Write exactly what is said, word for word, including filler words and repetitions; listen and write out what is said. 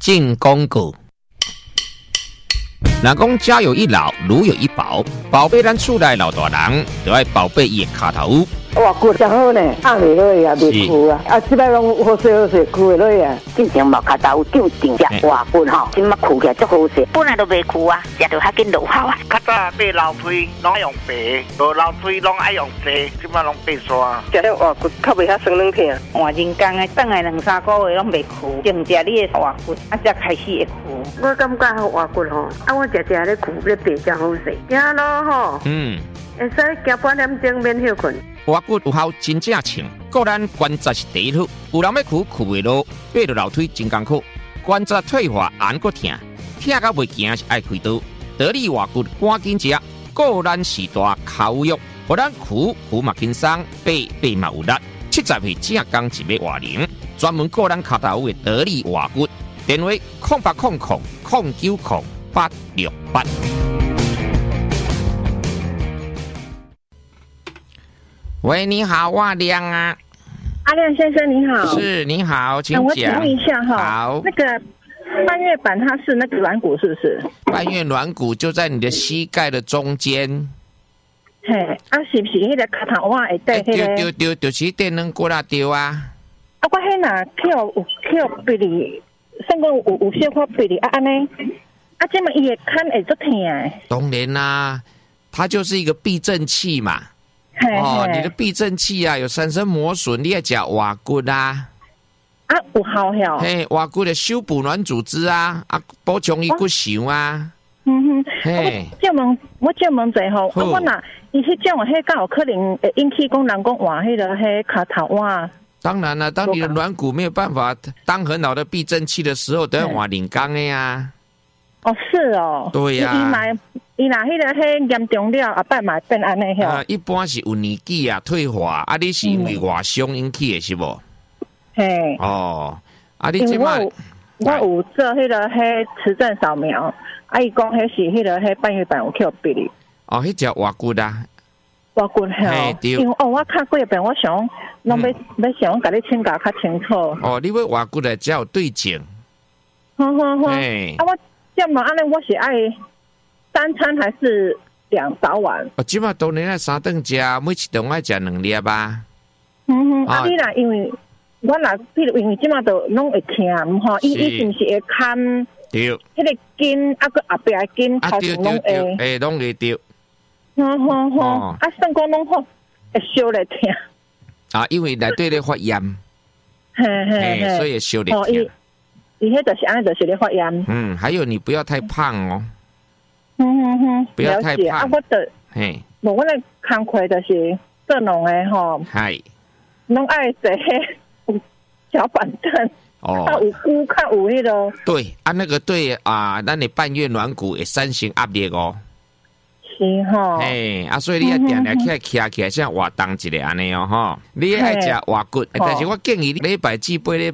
进广告。若讲家有一老，如有一宝，宝贝咱厝内老大人，就要宝贝伊的脚头。 哇，骨真好呢，压袂落去啊，袂枯啊，啊，即摆拢好势好势，枯会落去啊。 进前毛脚头有定只活骨吼，即马枯起来足好势，本来都袂枯啊，食着较紧落效啊。 较早买老推拢用白，无老推拢爱用细，即马拢白刷。 食了活骨较袂遐酸软疼， 换人工的，等下两三个月拢袂枯，净食你的活骨，啊才开始会枯。 我感觉活骨吼，啊我食食咧枯咧白真好势，行咯吼。 嗯， 会使行半点钟免休困。 活骨有效真正称，个咱关节是第一好，有人要苦苦袂落，爬着楼梯真艰苦，关节退化按个疼，疼到袂行是爱开刀。得力活骨赶紧食，个咱是大口药，互咱苦苦嘛轻松，爬爬嘛有力。七十岁正刚一尾活龄，专门个咱脚头的得力活骨，电话空八空空空九空八六八。喂，你好，阿亮啊。 阿亮先生你好。 是，你好，请讲。 我请问一下哈， 好， 那个半月板它是那个软骨是不是？ 半月软骨就在你的膝盖的中间。 嘿，啊是不是那个脚头碗会带那个？ 丢丢丢，就是电能过来丢啊。 啊，我迄那跳有跳鼻里，算讲有有小可鼻里啊安尼，啊这么伊会看会足疼诶。 当然啦，它就是一个避震器嘛。哦，你的避震器啊有产生磨损，你要吃活骨啊。 啊，有效效。 嘿，活骨的修补软组织啊，啊，补充伊骨髓啊。 嗯哼， 嘿， 我借问，我借问者吼，啊，我若伊迄种迄敢有可能会引起讲人讲换迄个迄脚头碗。 当然了，当你的软骨没有办法当很好的避震器的时候，都要换零钢的呀。 哦，是哦。 对呀、啊。 伊买。伊若迄个迄严重了，后摆嘛变安尼吼。 啊，一般是有年纪啊退化，啊，你是因为外伤引起的是无？ 嘿。 哦，啊，你即摆我有做迄个迄磁振扫描，啊，伊讲迄是迄个迄半月板有去鼻哩。 哦，迄只活骨啊。 活骨吼。因为哦，我看过一遍，我想拢要、嗯、要想甲你请教较清楚。 哦，你要活骨的只有对症。 好好好。啊，我这么安尼，我是爱。三餐还是两早晚？ 哦，即马当然爱三顿食，每一顿爱食两粒吧。 嗯哼，啊，你啦，因为我啦，譬如因为即马都拢会疼吼，伊伊是毋是会看？ 对。 迄个筋啊，个后壁的筋头前拢会， 诶，拢会对。 好好好，啊，算讲拢好，会烧来疼。 啊，因为内底咧发炎。 嘿嘿嘿， 所以会烧来疼。 伊伊迄就是安尼，就是咧发炎。 嗯，还有你不要太胖哦。 嗯哼哼， 不要太胖。 啊，我的， 嘿， 无我的工课就是做农的吼， 系， 拢爱坐迄小板凳， 哦， 较有骨，较有迄个。 对，啊，那个对啊，咱的半月软骨会产生压力哦。 是吼。 嘿，啊，所以你要定定起来徛起来，像活动一下安尼哦，吼，你爱食活骨，但是我建议你礼拜几杯咧。